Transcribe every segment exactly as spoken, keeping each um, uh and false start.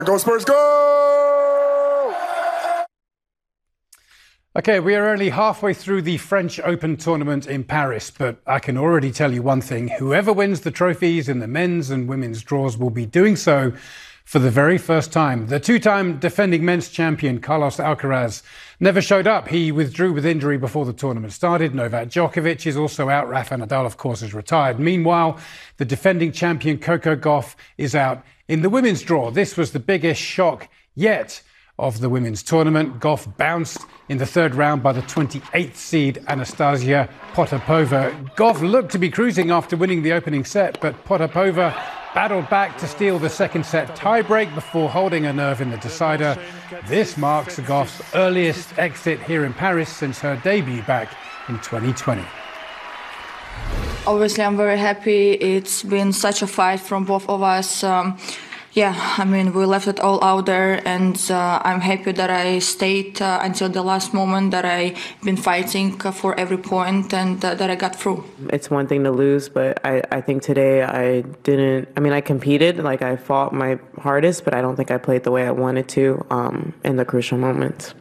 Go Spurs, go! Okay, we are only halfway through the French Open tournament in Paris, but I can already tell you one thing. Whoever wins the trophies in the men's and women's draws will be doing so for the very first time. The two-time defending men's champion, Carlos Alcaraz, never showed up. He withdrew with injury before the tournament started. Novak Djokovic is also out. Rafa Nadal, of course, is retired. Meanwhile, the defending champion, Coco Gauff, is out in the women's draw. This was the biggest shock yet of the women's tournament. Gauff bounced in the third round by the twenty-eighth seed Anastasia Potapova. Gauff looked to be cruising after winning the opening set, but Potapova battled back to steal the second set tiebreak before holding her nerve in the decider. This marks Gauff's earliest exit here in Paris since her debut back in twenty twenty. Obviously, I'm very happy. It's been such a fight from both of us. Um, yeah, I mean, we left it all out there, and uh, I'm happy that I stayed uh, until the last moment, that I've been fighting uh, for every point, and uh, that I got through. It's one thing to lose, but I, I think today I didn't, I mean, I competed, like I fought my hardest, but I don't think I played the way I wanted to um, in the crucial moments.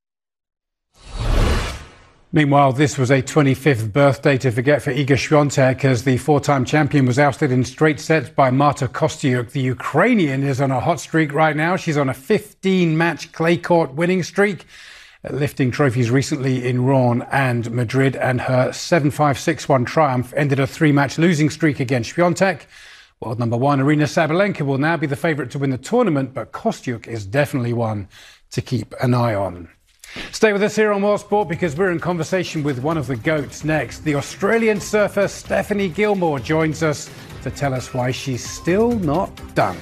Meanwhile, this was a twenty-fifth birthday to forget for Iga Świątek, as the four-time champion was ousted in straight sets by Marta Kostyuk. The Ukrainian is on a hot streak right now. She's on a fifteen-match clay court winning streak, lifting trophies recently in Rouen and Madrid, and her seven five six one triumph ended a three-match losing streak against Świątek. World number one Aryna Sabalenka will now be the favourite to win the tournament, but Kostyuk is definitely one to keep an eye on. Stay with us here on World Sport, because we're in conversation with one of the GOATs next. The Australian surfer Stephanie Gilmore joins us to tell us why she's still not done.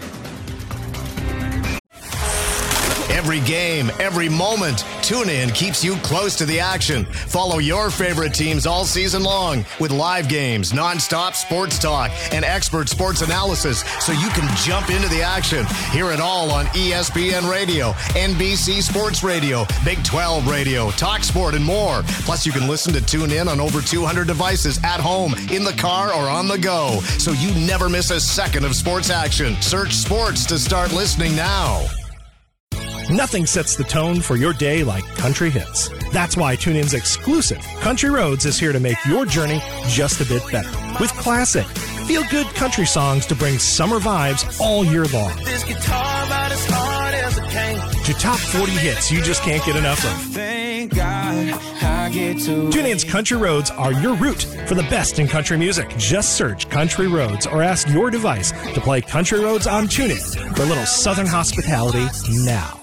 Every game, every moment, TuneIn keeps you close to the action. Follow your favorite teams all season long with live games, nonstop sports talk, and expert sports analysis, so you can jump into the action. Hear it all on E S P N Radio, N B C Sports Radio, Big twelve Radio, TalkSport, and more. Plus, you can listen to TuneIn on over two hundred devices at home, in the car, or on the go, so you never miss a second of sports action. Search sports to start listening now. Nothing sets the tone for your day like country hits. That's why TuneIn's exclusive Country Roads is here to make your journey just a bit better. With classic, feel-good country songs to bring summer vibes all year long. This guitar about as hard as it can. To top forty hits you just can't get enough of. Thank God I get to TuneIn's Country Roads are your route for the best in country music. Just search Country Roads or ask your device to play Country Roads on TuneIn for a little southern hospitality now.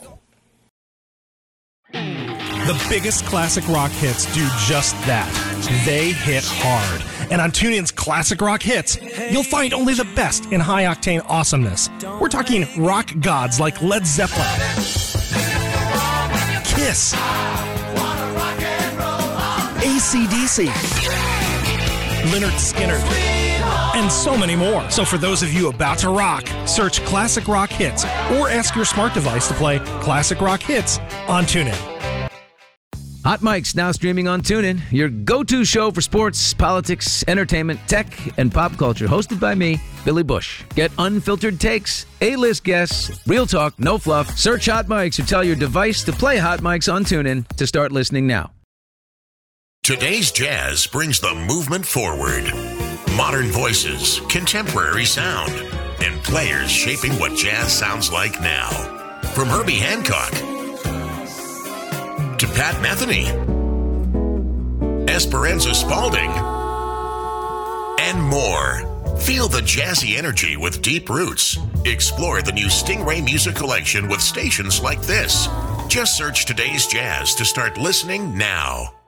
The biggest classic rock hits do just that. They hit hard. And on TuneIn's Classic Rock Hits, you'll find only the best in high-octane awesomeness. We're talking rock gods like Led Zeppelin, Kiss, A C D C, Lynyrd Skynyrd, and so many more. So for those of you about to rock, search Classic Rock Hits or ask your smart device to play Classic Rock Hits on TuneIn. Hot Mic's now streaming on TuneIn, your go-to show for sports, politics, entertainment, tech, and pop culture, hosted by me, Billy Bush. Get unfiltered takes, A-list guests, real talk, no fluff. Search Hot Mics or tell your device to play Hot Mics on TuneIn to start listening now. Today's jazz brings the movement forward. Modern voices, contemporary sound, and players shaping what jazz sounds like now. From Herbie Hancock to Pat Metheny, Esperanza Spalding, and more. Feel the jazzy energy with deep roots. Explore the new Stingray Music Collection with stations like this. Just search Today's Jazz to start listening now.